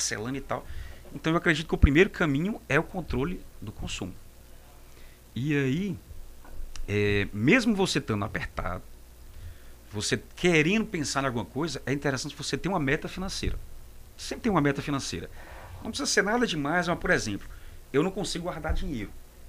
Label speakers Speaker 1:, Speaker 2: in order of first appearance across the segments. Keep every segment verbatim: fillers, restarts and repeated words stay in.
Speaker 1: parcelando e tal. Então eu acredito que o primeiro caminho é o controle do consumo. E aí, é, mesmo você estando apertado, você querendo pensar em alguma coisa, é interessante você ter uma meta financeira. Sempre tem uma meta financeira. Não precisa ser nada demais, mas, por exemplo, eu não consigo guardar dinheiro.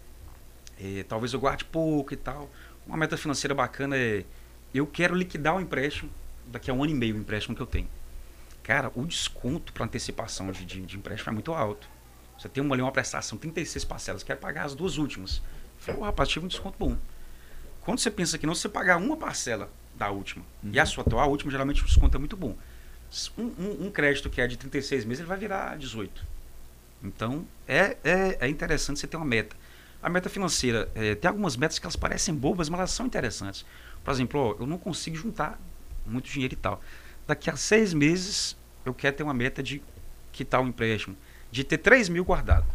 Speaker 1: É, talvez eu guarde pouco e tal. Uma meta financeira bacana é, eu quero liquidar o empréstimo daqui a um ano e meio, o empréstimo que eu tenho. Cara, o desconto para antecipação de, de, de empréstimo é muito alto. Você tem uma, ali uma prestação, trinta e seis parcelas, quer pagar as duas últimas. Eu falei, oh, rapaz, tive um desconto bom. Quando você pensa que não, você pagar uma parcela da última, uhum. e a sua atual, a última, geralmente o desconto é muito bom. Um, um, um crédito que é de trinta e seis meses, ele vai virar dezoito. Então, é, é, é interessante você ter uma meta. A meta financeira, é, tem algumas metas que elas parecem bobas, mas elas são interessantes. Por exemplo, ó, eu não consigo juntar muito dinheiro e tal. Daqui a seis meses, eu quero ter uma meta de quitar o empréstimo, de ter três mil guardado.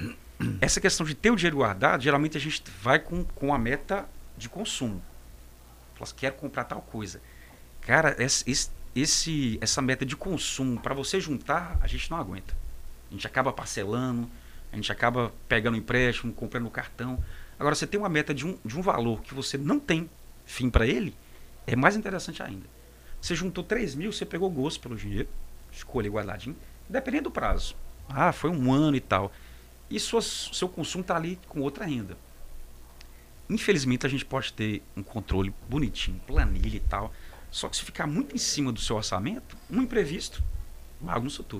Speaker 1: Essa questão de ter o dinheiro guardado, geralmente a gente vai com, com a meta de consumo. Fala, quero comprar tal coisa. Cara, esse, esse, essa meta de consumo, para você juntar, a gente não aguenta. A gente acaba parcelando, a gente acaba pegando empréstimo, comprando no cartão. Agora, você tem uma meta de um, de um valor que você não tem fim para ele, é mais interessante ainda. Você juntou três mil, você pegou gosto pelo dinheiro, escolheu guardadinho, dependendo do prazo. Ah, foi um ano e tal. E suas, seu consumo está ali com outra renda. Infelizmente, a gente pode ter um controle bonitinho, planilha e tal. Só que se ficar muito em cima do seu orçamento, um imprevisto, bagunça tudo.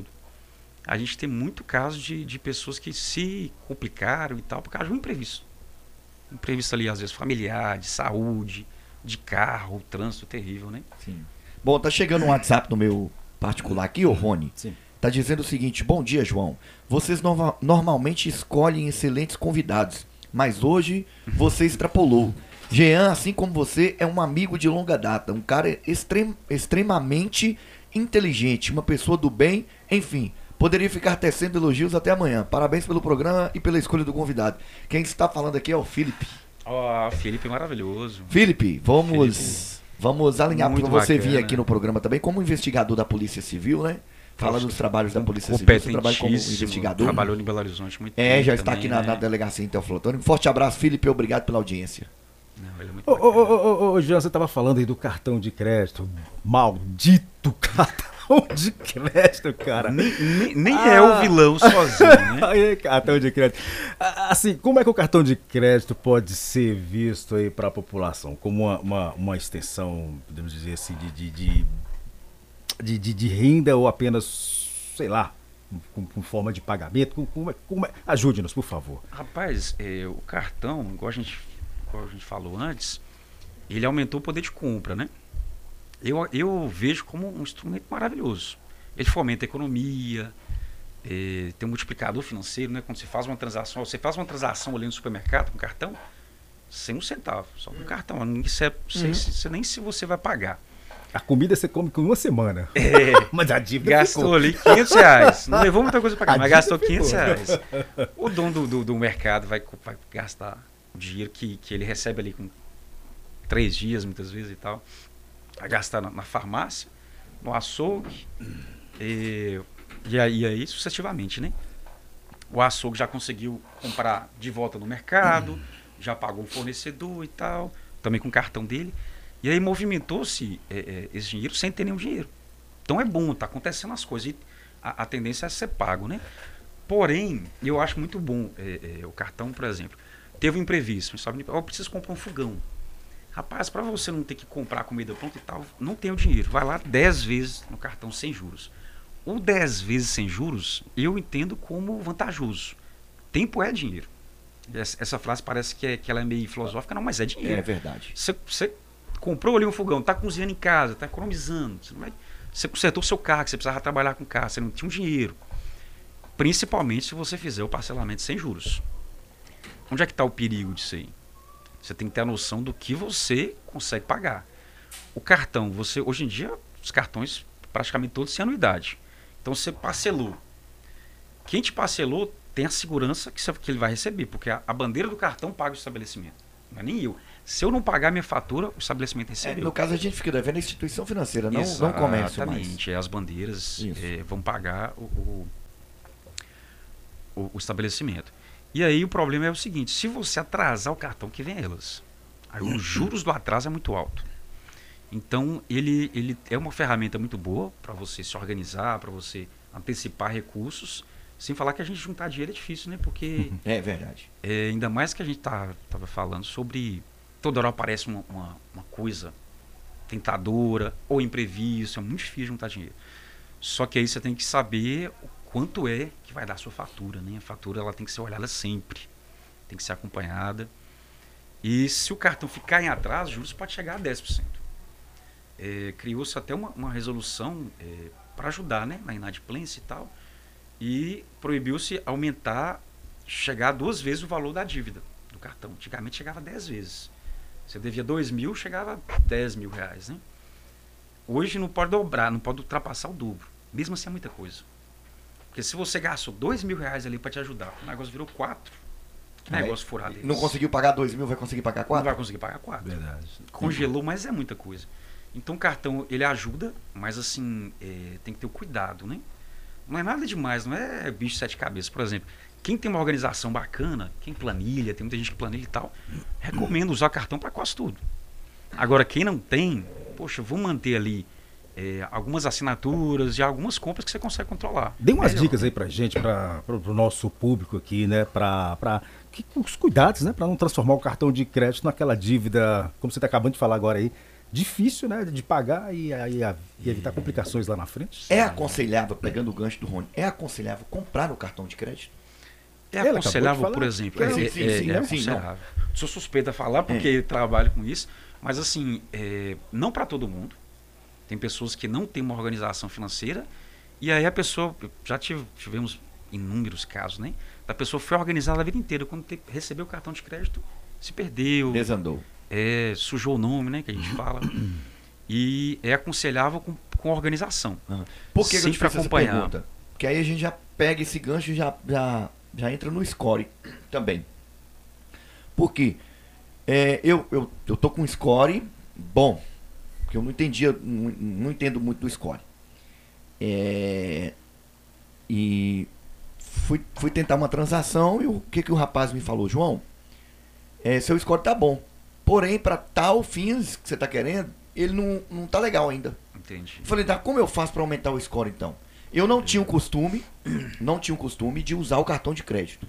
Speaker 1: A gente tem muito caso de, de pessoas que se complicaram e tal por causa de um imprevisto. Imprevisto ali, às vezes, familiar, de saúde, de carro, trânsito terrível, né?
Speaker 2: Sim. Bom, tá chegando um WhatsApp no meu particular aqui, ô Rony.
Speaker 3: Sim.
Speaker 2: Tá dizendo o seguinte: bom dia, João. Vocês no- normalmente escolhem excelentes convidados, mas hoje você extrapolou. Jean, assim como você, é um amigo de longa data, um cara extrem- extremamente inteligente, uma pessoa do bem, enfim. Poderia ficar tecendo elogios até amanhã. Parabéns pelo programa e pela escolha do convidado. Quem está falando aqui é o Felipe.
Speaker 1: Ó, oh, Felipe maravilhoso.
Speaker 2: Felipe, vamos,
Speaker 1: Felipe.
Speaker 2: vamos alinhar para você
Speaker 1: Muito
Speaker 2: vir
Speaker 1: bacana.
Speaker 2: aqui no programa também como investigador da Polícia Civil, né? Falando dos trabalhos da Polícia Civil. Você trabalha como
Speaker 1: Competentíssimo,
Speaker 2: investigador.
Speaker 1: trabalhou em Belo Horizonte muito
Speaker 2: É,
Speaker 1: tempo
Speaker 2: já está
Speaker 1: também,
Speaker 2: aqui na,
Speaker 1: né?
Speaker 2: na delegacia em Teoflotone. Forte abraço, Felipe, obrigado pela audiência.
Speaker 1: Não, ele é muito
Speaker 3: Ô, ô,
Speaker 1: bacana.
Speaker 3: ô, ô, ô, Jean, você tava falando aí do cartão de crédito. Maldito cartão de crédito, cara.
Speaker 1: Nem, nem, nem
Speaker 3: Ah.
Speaker 1: é o vilão sozinho, né?
Speaker 3: Aí, cartão de crédito. Ah, Assim, como é que o cartão de crédito pode ser visto aí para a população? Como uma, uma, uma extensão, podemos dizer assim, de, de, de, de, de- de renda ou apenas, sei lá, com, com forma de pagamento? Com- Como é- como é- Ajude-nos, por favor.
Speaker 1: Rapaz, é, o cartão, igual a, gente, igual a gente falou antes, ele aumentou o poder de compra, né? Eu, eu vejo como um instrumento maravilhoso. Ele fomenta a economia, é, tem um multiplicador financeiro, né? Quando você faz uma transação, você faz uma transação ali no supermercado com cartão, sem um centavo, só com cartão. Não sei, sei, sei nem se você vai pagar.
Speaker 3: A comida você come com uma semana.
Speaker 1: É,
Speaker 3: Mas a dívida
Speaker 1: gastou
Speaker 3: ficou.
Speaker 1: ali quinhentos reais. Não levou muita coisa para cá,
Speaker 3: A
Speaker 1: mas
Speaker 3: dívida
Speaker 1: gastou quinhentos
Speaker 3: ficou.
Speaker 1: reais. O dono do, do, do mercado vai, vai gastar o dinheiro que, que ele recebe ali com três dias, muitas vezes e tal. Vai gastar na, na farmácia, no açougue, e, e, aí, e aí sucessivamente, né? O açougue já conseguiu comprar de volta no mercado, já pagou o fornecedor e tal, também com o cartão dele. E aí movimentou-se é, é, esse dinheiro sem ter nenhum dinheiro. Então é bom, tá acontecendo as coisas. E a, a tendência é ser pago, né? Porém, eu acho muito bom é, é, o cartão, por exemplo. Teve um imprevisto, sabe? Eu preciso comprar um fogão. Rapaz, para você não ter que comprar comida pronta e tal, não tem o dinheiro. Vai lá dez vezes no cartão sem juros. O dez vezes sem juros, eu entendo como vantajoso. Tempo é dinheiro. Essa, essa frase parece que, é, que ela é meio filosófica, não, mas é dinheiro.
Speaker 2: É verdade.
Speaker 1: Você, você comprou ali um fogão, está cozinhando em casa, está economizando. Você, não vai, você consertou o seu carro, que você precisava trabalhar com o carro, você não tinha um dinheiro. Principalmente se você fizer o parcelamento sem juros. Onde é que está o perigo disso aí? Você tem que ter a noção do que você consegue pagar. O cartão, você hoje em dia, os cartões praticamente todos têm anuidade. Então você parcelou. Quem te parcelou tem a segurança que, você, que ele vai receber, porque a, a bandeira do cartão paga o estabelecimento. Não é nem eu. Se eu não pagar minha fatura, o estabelecimento
Speaker 2: É,
Speaker 1: recebeu.
Speaker 2: no caso, a gente fica devendo a instituição financeira, não, não comércio mais.
Speaker 1: Exatamente. As bandeiras é, vão pagar o, o, o, o estabelecimento. E aí o problema é o seguinte, se você atrasar o cartão, que vem elas. Aí os juros do atraso é muito alto. Então, ele, ele é uma ferramenta muito boa para você se organizar, para você antecipar recursos, sem falar que a gente juntar dinheiro é difícil, né? Porque...
Speaker 2: É verdade.
Speaker 1: É, ainda mais que a gente tá, tava falando sobre... Toda hora aparece uma, uma, uma coisa tentadora ou imprevisto, é muito difícil juntar dinheiro. Só que aí você tem que saber o quanto é que vai dar a sua fatura, né? A fatura ela tem que ser olhada sempre, tem que ser acompanhada. E se o cartão ficar em atraso, os juros pode chegar a dez por cento. É, criou-se até uma, uma resolução é, para ajudar, né, na inadimplência e tal, e proibiu-se aumentar, chegar duas vezes o valor da dívida do cartão. Antigamente chegava dez vezes. Você devia dois mil, chegava dez mil reais, né? Hoje não pode dobrar, não pode ultrapassar o dobro. Mesmo assim é muita coisa. Porque se você gastou dois mil reais ali para te ajudar, o negócio virou quatro. Que negócio é, furado.
Speaker 2: Não conseguiu pagar dois mil, vai conseguir pagar quatro?
Speaker 1: Não vai conseguir pagar quatro.
Speaker 3: Verdade.
Speaker 1: Congelou, mas é muita coisa. Então o cartão, ele ajuda, mas assim, é, tem que ter o cuidado, né? Não é nada demais, não é bicho de sete cabeças. Por exemplo, quem tem uma organização bacana, quem planilha, tem muita gente que planilha e tal, recomendo usar cartão para quase tudo. Agora, quem não tem, poxa, vou manter ali é, algumas assinaturas e algumas compras que você consegue controlar.
Speaker 3: Dê umas
Speaker 1: Melhor.
Speaker 3: dicas aí pra gente, para o nosso público aqui, né? Para pra, que, os cuidados, né? Para não transformar o cartão de crédito naquela dívida, como você está acabando de falar agora aí, difícil, né, de pagar e, e, e evitar complicações lá na frente.
Speaker 2: É aconselhável, pegando o gancho do Rony, é aconselhável comprar o cartão de crédito?
Speaker 1: É aconselhável, por exemplo, é,
Speaker 2: sim,
Speaker 1: é,
Speaker 2: sim,
Speaker 1: é,
Speaker 2: sim,
Speaker 1: é
Speaker 2: sim,
Speaker 1: aconselhável. Sou suspeito a falar porque é. trabalho com isso, mas assim, é, não para todo mundo. Tem pessoas que não têm uma organização financeira e aí a pessoa, já tive, tivemos inúmeros casos, né? A pessoa foi organizada a vida inteira, quando te, recebeu o cartão de crédito, se perdeu.
Speaker 2: Desandou.
Speaker 1: É, sujou o nome, né, que a gente fala. E é aconselhável com, com organização.
Speaker 2: Uhum. Por que, que eu te fiz essa
Speaker 1: acompanhar.
Speaker 2: pergunta? Porque aí a gente já pega esse gancho e já, já, já entra no score também. Porque é, eu, eu, eu tô com um score bom, porque eu não entendia, não, não entendo muito do score. É, e fui, fui tentar uma transação e o que, que o rapaz me falou? João, é, seu score tá bom. Porém, para tal fins que você está querendo, ele não, não tá legal ainda.
Speaker 1: Entendi.
Speaker 2: Falei, tá, como eu faço para aumentar o score então? Eu não tinha o costume, não tinha o costume de usar o cartão de crédito.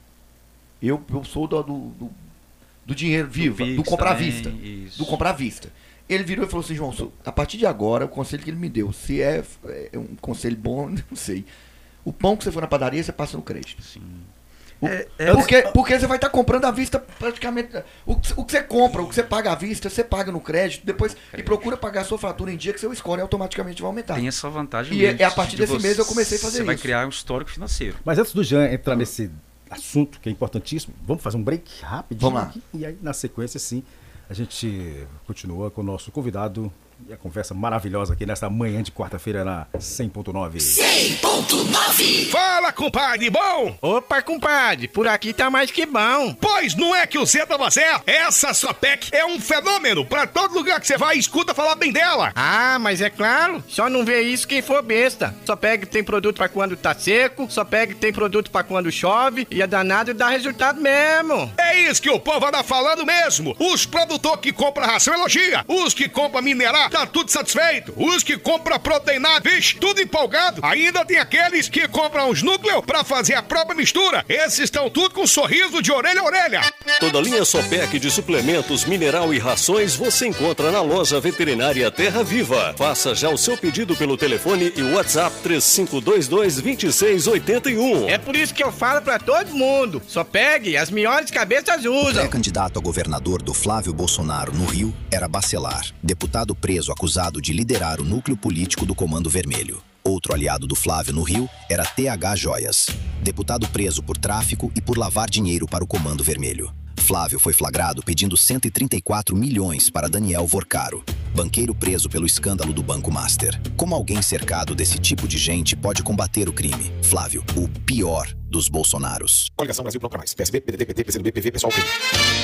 Speaker 2: Eu, eu sou do, do, do dinheiro vivo, do, do comprar à vista. Isso. Do comprar à vista. Ele virou e falou assim, João, a partir de agora, o conselho que ele me deu, se é, é um conselho bom, não sei. O pão que você for na padaria, você passa no crédito.
Speaker 1: Sim.
Speaker 2: O,
Speaker 1: é, é,
Speaker 2: porque, porque você vai estar tá comprando à vista praticamente. O, o que você compra, o que você paga à vista, você paga no crédito, depois crédito. E procura pagar a sua fatura em dia que seu score automaticamente vai aumentar.
Speaker 1: Tem essa vantagem.
Speaker 2: E é, é a partir de desse você, mês eu comecei a fazer
Speaker 1: você
Speaker 2: isso.
Speaker 1: Você vai criar um histórico financeiro.
Speaker 3: Mas antes do Jean entrar nesse assunto que é importantíssimo, vamos fazer um break rapidinho.
Speaker 2: Vamos lá.
Speaker 3: Aqui, e aí na sequência, sim, a gente continua com o nosso convidado. E a conversa maravilhosa aqui nesta manhã de quarta-feira na cem ponto nove.
Speaker 4: cem ponto nove.
Speaker 5: Fala, compadre, bom?
Speaker 4: Opa, compadre, por aqui tá mais que bom.
Speaker 5: Pois não é que o Zé tava certo? Essa Sopec é um fenômeno. Pra todo lugar que você vai, escuta falar bem dela.
Speaker 4: Ah, mas é claro, só não vê isso quem for besta. Sopec tem produto pra quando tá seco, Sopec tem produto pra quando chove, e é danado e dá resultado mesmo.
Speaker 5: É isso que o povo anda falando mesmo. Os produtores que compram ração elogia, os que compram mineral tá tudo satisfeito. Os que compram proteinado, vixe, tudo empolgado. Ainda tem aqueles que compram os núcleos pra fazer a própria mistura. Esses estão tudo com um sorriso de orelha a orelha.
Speaker 6: Toda a linha Sopec de suplementos, mineral e rações você encontra na loja veterinária Terra Viva. Faça já o seu pedido pelo telefone e WhatsApp três cinco dois dois, dois seis oito um.
Speaker 4: É por isso que eu falo pra todo mundo. Só pegue, as melhores cabeças usam.
Speaker 7: O pré-candidato a governador do Flávio Bolsonaro no Rio era Bacelar, deputado preso acusado de liderar o núcleo político do Comando Vermelho. Outro aliado do Flávio no Rio era T H Joias, deputado preso por tráfico e por lavar dinheiro para o Comando Vermelho. Flávio foi flagrado pedindo cento e trinta e quatro milhões para Daniel Vorcaro, banqueiro preso pelo escândalo do Banco Master. Como alguém cercado desse tipo de gente pode combater o crime? Flávio, o pior dos Bolsonaros.
Speaker 8: Coligação Brasil Pronto Mais. P S B, P D T, P T, P C do B, P V, Pessoal, P V.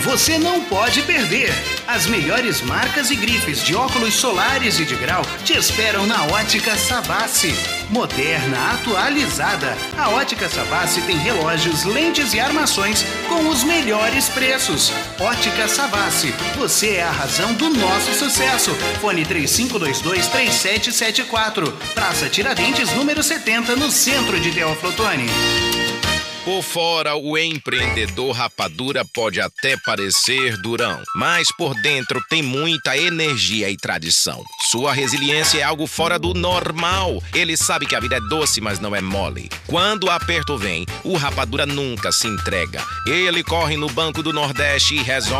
Speaker 8: você não pode perder. As melhores marcas e grifes de óculos solares e de grau te esperam na Ótica Savassi. Moderna, atualizada, a Ótica Savassi tem relógios, lentes e armações com os melhores preços. Ótica Savassi, você é a razão do nosso sucesso. Fone três cinco dois dois, três sete sete quatro. Praça Tiradentes, número setenta, no centro de Teófilo Otoni.
Speaker 9: Por fora, o empreendedor Rapadura pode até parecer durão, mas por dentro tem muita energia e tradição. Sua resiliência é algo fora do normal. Ele sabe que a vida é doce, mas não é mole. Quando o aperto vem, o Rapadura nunca se entrega. Ele corre no Banco do Nordeste e resolve